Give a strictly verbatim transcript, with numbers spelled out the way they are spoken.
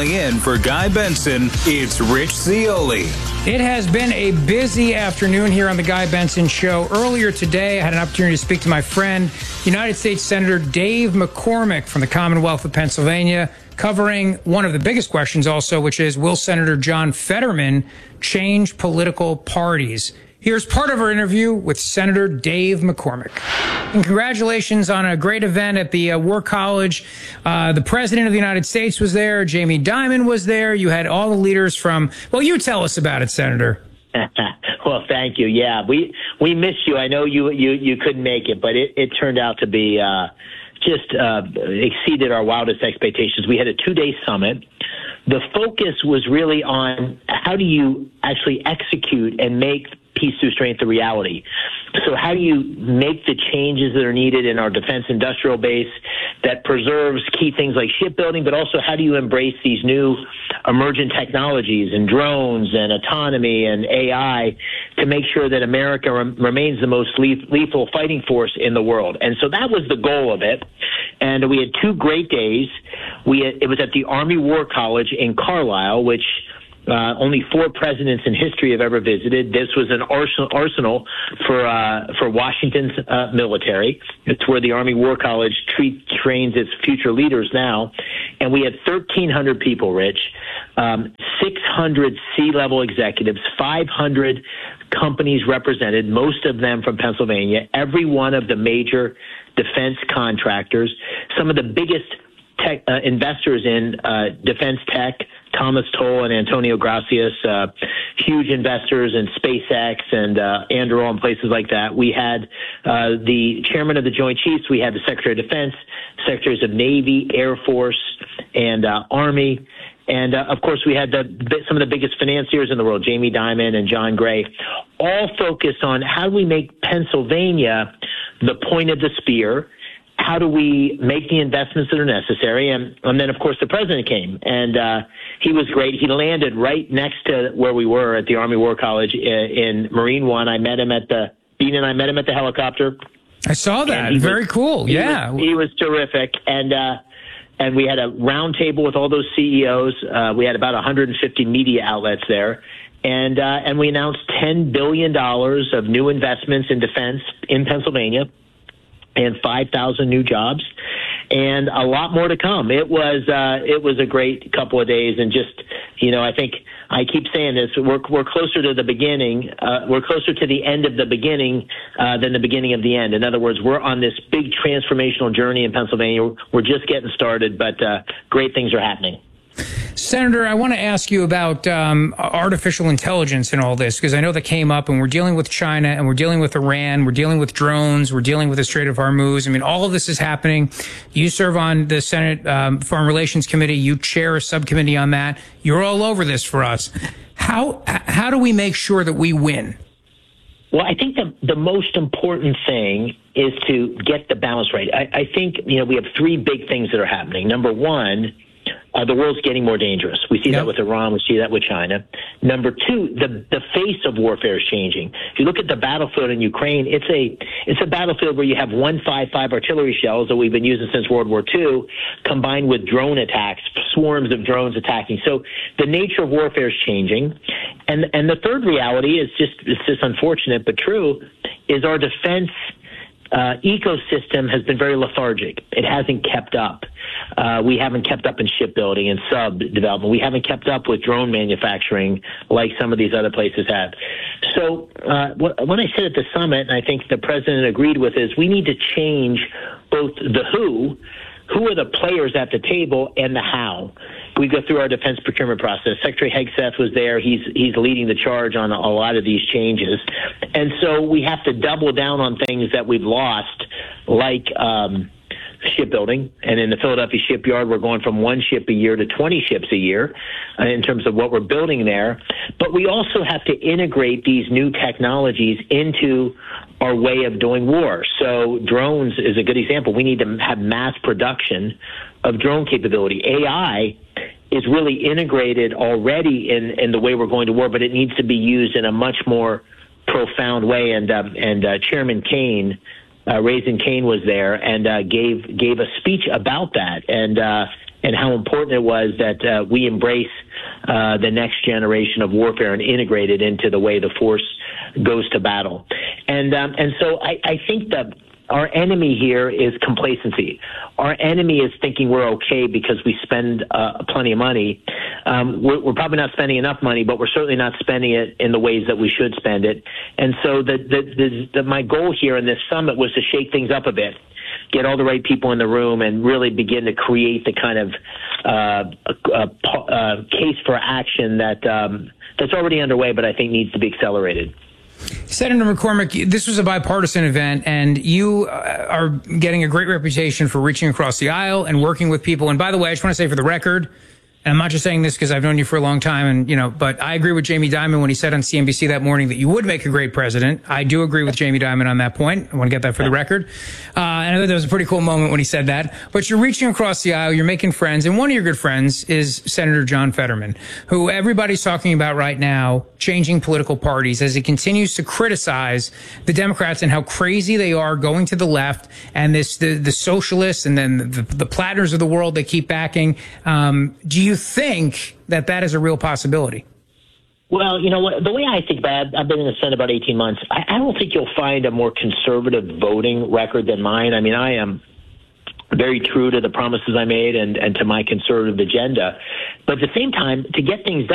Filling in for Guy Benson, it's Rich Zeoli. It has been a busy afternoon here on the Guy Benson Show. Earlier today, I had an opportunity to speak to my friend, United States Senator Dave McCormick from the Commonwealth of Pennsylvania, covering one of the biggest questions also, which is, will Senator John Fetterman change political parties? Here's part of our interview with Senator Dave McCormick. And congratulations on a great event at the uh, War College. Uh, the President of the United States was there. Jamie Dimon was there. You had all the leaders from, well, you tell us about it, Senator. Well, thank you. Yeah, we we missed you. I know you you, you couldn't make it, but it, it turned out to be uh, just uh, exceeded our wildest expectations. We had a two-day summit. The focus was really on how do you actually execute and make peace through strength a reality. So how do you make the changes that are needed in our defense industrial base that preserves key things like shipbuilding, but also how do you embrace these new emergent technologies and drones and autonomy and A I to make sure that America rem- remains the most le- lethal fighting force in the world? And so that was the goal of it. And we had two great days. We had, it was at the Army War College in Carlisle, which Uh, only four presidents in history have ever visited. This was an arsenal, arsenal for uh, for Washington's uh, military. It's where the Army War College treat, trains its future leaders now. And we had thirteen hundred people, Rich, um, six hundred C-level executives, five hundred companies represented, most of them from Pennsylvania, every one of the major defense contractors, some of the biggest tech, uh, investors in uh, defense tech, Thomas Toll and Antonio Gracias, uh, huge investors in SpaceX and uh, Anduril and places like that. We had uh, the chairman of the Joint Chiefs. We had the Secretary of Defense, Secretaries of Navy, Air Force, and uh, Army. And, uh, of course, we had the, some of the biggest financiers in the world, Jamie Dimon and John Gray, all focused on how do we make Pennsylvania the point of the spear. How do we make the investments that are necessary? And, and then, of course, the president came, and uh, he was great. He landed right next to where we were at the Army War College in, in Marine One. I met him at the Dean and I met him at the helicopter. I saw that. Very was, cool. He yeah, was, he was terrific, and uh, and we had a round table with all those C E Os. Uh, we had about one hundred fifty media outlets there. And uh, and we announced ten billion dollars of new investments in defense in Pennsylvania, and five thousand new jobs, and a lot more to come. It was uh, it was a great couple of days, and just, you know, I think I keep saying this, we're we're closer to the beginning, uh, we're closer to the end of the beginning uh, than the beginning of the end. In other words, we're on this big transformational journey in Pennsylvania. We're just getting started, but uh, great things are happening. Senator, I want to ask you about um, artificial intelligence and all this, because I know that came up, and we're dealing with China, and we're dealing with Iran, we're dealing with drones, we're dealing with the Strait of Hormuz. I mean, all of this is happening. You serve on the Senate um, Foreign Relations Committee. You chair a subcommittee on that. You're all over this for us. How how do we make sure that we win? Well, I think the the most important thing is to get the balance right. I, I think, you know, we have three big things that are happening. Number one, Uh, the world's getting more dangerous. We see yep. that with Iran. We see that with China. Number two, the the face of warfare is changing. If you look at the battlefield in Ukraine, it's a it's a battlefield where you have one fifty-five artillery shells that we've been using since World War Two, combined with drone attacks, swarms of drones attacking. So the nature of warfare is changing. And and the third reality is just it's just unfortunate but true, is our defense Uh, ecosystem has been very lethargic. It hasn't kept up. Uh, we haven't kept up in shipbuilding and sub development. We haven't kept up with drone manufacturing like some of these other places have. So uh, what, what I said at the summit, and I think the president agreed with, is we need to change both the who, who are the players at the table, and the how. We go through our defense procurement process. Secretary Hegseth was there. He's he's leading the charge on a, a lot of these changes. And so we have to double down on things that we've lost, like um, shipbuilding. And in the Philadelphia shipyard, we're going from one ship a year to twenty ships a year uh, in terms of what we're building there. But we also have to integrate these new technologies into our way of doing war. So drones is a good example. We need to have mass production of drone capability. A I is really integrated already in, in the way we're going to war, but it needs to be used in a much more profound way. And um, and uh, Chairman Kane, uh, Raising Kane, was there and uh, gave gave a speech about that. And uh, and how important it was that uh, we embrace uh, the next generation of warfare and integrate it into the way the force goes to battle. And um, and so I, I think that our enemy here is complacency. Our enemy is thinking we're okay because we spend uh, plenty of money. Um, we're, we're probably not spending enough money, but we're certainly not spending it in the ways that we should spend it. And so the, the, the, the, my goal here in this summit was to shake things up a bit, get all the right people in the room, and really begin to create the kind of uh, uh, uh, case for action that um, that's already underway, but I think needs to be accelerated. Senator McCormick, this was a bipartisan event, and you uh, are getting a great reputation for reaching across the aisle and working with people. And by the way, I just want to say for the record, and I'm not just saying this because I've known you for a long time, and you know, but I agree with Jamie Dimon when he said on C N B C that morning that you would make a great president. I do agree with Jamie Dimon on that point. I want to get that for the record. Uh, and I thought that was a pretty cool moment when he said that. But you're reaching across the aisle, you're making friends, and one of your good friends is Senator John Fetterman, who everybody's talking about right now, changing political parties as he continues to criticize the Democrats and how crazy they are going to the left, and this the, the socialists and then the, the Plattners of the world they keep backing. Um, do you think that that is a real possibility? Well, you know what? The way I think about it, I've been in the Senate about eighteen months. I, I don't think you'll find a more conservative voting record than mine. I mean, I am very true to the promises I made and, and to my conservative agenda. But at the same time, to get things done,